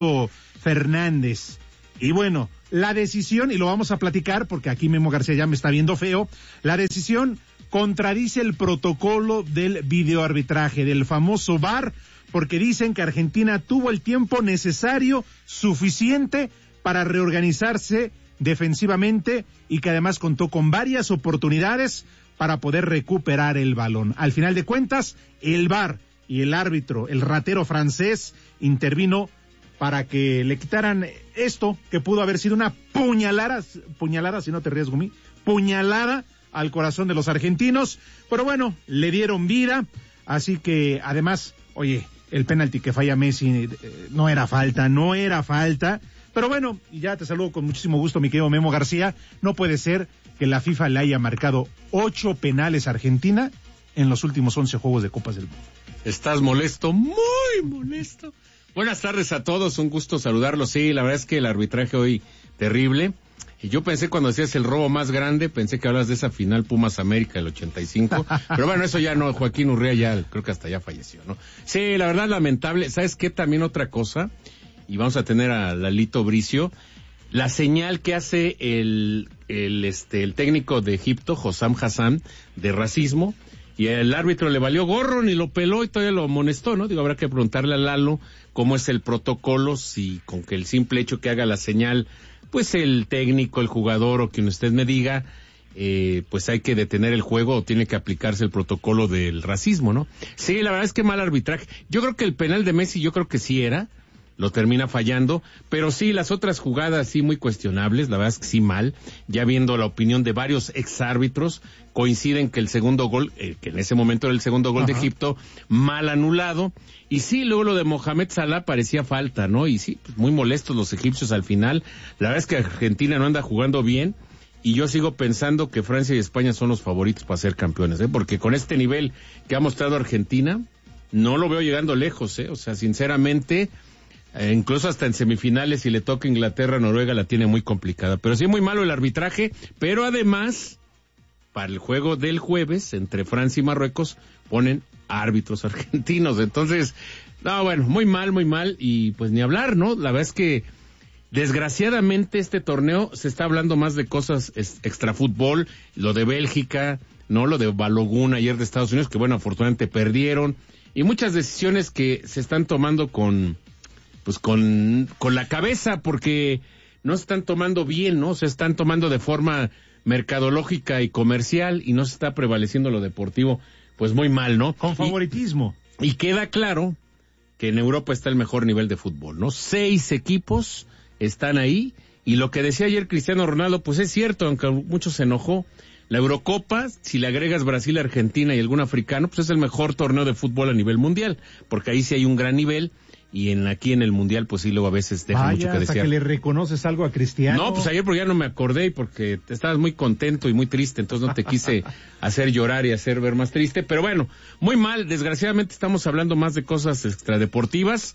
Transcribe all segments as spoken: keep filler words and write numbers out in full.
Fernández. Y bueno, la decisión, y lo vamos a platicar porque aquí Memo García ya me está viendo feo, la decisión contradice el protocolo del videoarbitraje, del famoso V A R, porque dicen que Argentina tuvo el tiempo necesario, suficiente, para reorganizarse defensivamente y que además contó con varias oportunidades para poder recuperar el balón. Al final de cuentas, el V A R y el árbitro, el ratero francés, intervino para que le quitaran esto, que pudo haber sido una puñalada, puñalada, si no te ríes, Gumi, puñalada al corazón de los argentinos, pero bueno, le dieron vida, así que además, oye, el penalti que falla Messi eh, no era falta, no era falta, pero bueno, y ya te saludo con muchísimo gusto, mi querido Memo García, no puede ser que la FIFA le haya marcado ocho penales a Argentina en los últimos once juegos de Copas del Mundo. ¿Estás molesto? Muy molesto. Buenas tardes a todos, un gusto saludarlos. Sí, la verdad es que el arbitraje hoy terrible. Y yo pensé cuando decías el robo más grande, pensé que hablas de esa final Pumas América del ochenta y cinco. Pero bueno, eso ya no, Joaquín Urrea ya, creo que hasta ya falleció, ¿no? Sí, la verdad lamentable. ¿Sabes qué? También otra cosa, y vamos a tener a Lalito Bricio, la señal que hace el, el, este, el técnico de Egipto, Hossam Hassan, de racismo, y el árbitro le valió gorro, ni lo peló y todavía lo amonestó, ¿no? Digo, habrá que preguntarle a Lalo cómo es el protocolo, si con que el simple hecho que haga la señal, pues el técnico, el jugador o quien usted me diga, eh, pues hay que detener el juego o tiene que aplicarse el protocolo del racismo, ¿no? Sí, la verdad es que mal arbitraje. Yo creo que el penal de Messi, yo creo que sí era, lo termina fallando, pero sí, las otras jugadas sí muy cuestionables, la verdad es que sí mal, ya viendo la opinión de varios exárbitros, coinciden que el segundo gol, eh, que en ese momento era el segundo gol Ajá. de Egipto, mal anulado, y sí, luego lo de Mohamed Salah parecía falta, ¿no? Y sí, pues muy molestos los egipcios al final, la verdad es que Argentina no anda jugando bien, y yo sigo pensando que Francia y España son los favoritos para ser campeones, ¿eh? Porque con este nivel que ha mostrado Argentina, no lo veo llegando lejos, ¿eh? O sea, sinceramente, Eh, incluso hasta en semifinales, si le toca Inglaterra, Noruega la tiene muy complicada. Pero sí muy malo el arbitraje, pero además, para el juego del jueves, entre Francia y Marruecos, ponen árbitros argentinos. Entonces, no, bueno, muy mal, muy mal, y pues ni hablar, ¿no? La verdad es que, desgraciadamente, este torneo se está hablando más de cosas extrafútbol, lo de Bélgica, ¿no? Lo de Balogun ayer de Estados Unidos, que bueno, afortunadamente perdieron, y muchas decisiones que se están tomando con... pues con, con la cabeza, porque no se están tomando bien, ¿no? Se están tomando de forma mercadológica y comercial y no se está prevaleciendo lo deportivo, pues muy mal, ¿no? Con favoritismo. Y, y queda claro que en Europa está el mejor nivel de fútbol, ¿no? Seis equipos están ahí y lo que decía ayer Cristiano Ronaldo, pues es cierto, aunque mucho se enojó, la Eurocopa, si le agregas Brasil, Argentina y algún africano, pues es el mejor torneo de fútbol a nivel mundial, porque ahí sí hay un gran nivel. Y en aquí en el Mundial, pues sí, luego a veces deja Vaya, mucho que desear. Hasta que le reconoces algo a Cristiano. No, pues ayer porque ya no me acordé y porque estabas muy contento y muy triste, entonces no te quise hacer llorar y hacer ver más triste. Pero bueno, muy mal, desgraciadamente estamos hablando más de cosas extradeportivas.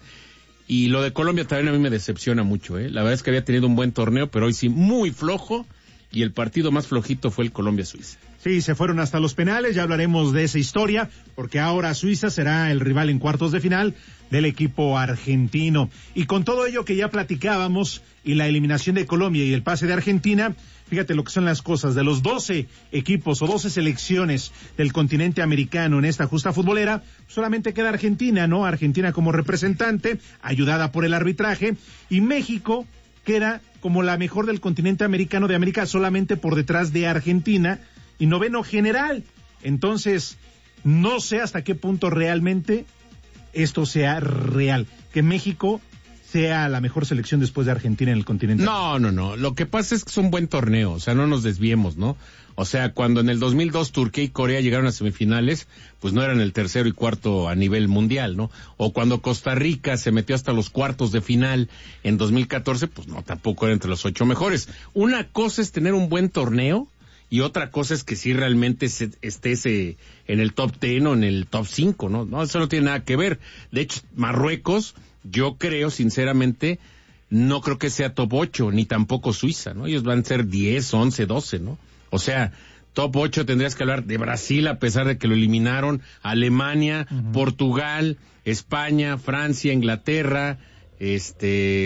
Y lo de Colombia también a mí me decepciona mucho, ¿eh? La verdad es que había tenido un buen torneo, pero hoy sí muy flojo. Y el partido más flojito fue el Colombia-Suiza. Sí, se fueron hasta los penales, ya hablaremos de esa historia, porque ahora Suiza será el rival en cuartos de final del equipo argentino. Y con todo ello que ya platicábamos, y la eliminación de Colombia y el pase de Argentina, fíjate lo que son las cosas, de los doce equipos o doce selecciones del continente americano en esta justa futbolera, solamente queda Argentina, ¿no? Argentina como representante, ayudada por el arbitraje, y México queda como la mejor del continente americano de América, solamente por detrás de Argentina, y noveno general. Entonces, no sé hasta qué punto realmente esto sea real, que México sea la mejor selección después de Argentina en el continente. No, no, no, lo que pasa es que es un buen torneo, o sea, no nos desviemos, ¿no? O sea, cuando en el dos mil dos Turquía y Corea llegaron a semifinales, pues no eran el tercero y cuarto a nivel mundial, ¿no? O cuando Costa Rica se metió hasta los cuartos de final en dos mil catorce, pues no, tampoco era entre los ocho mejores. Una cosa es tener un buen torneo y otra cosa es que sí realmente se, estés eh, en el top diez o en el top cinco, ¿no? No, eso no tiene nada que ver. De hecho, Marruecos, yo creo, sinceramente, no creo que sea top ocho, ni tampoco Suiza, ¿no? Ellos van a ser diez, once, doce, ¿no? O sea, top ocho tendrías que hablar de Brasil, a pesar de que lo eliminaron, Alemania, uh-huh. Portugal, España, Francia, Inglaterra, este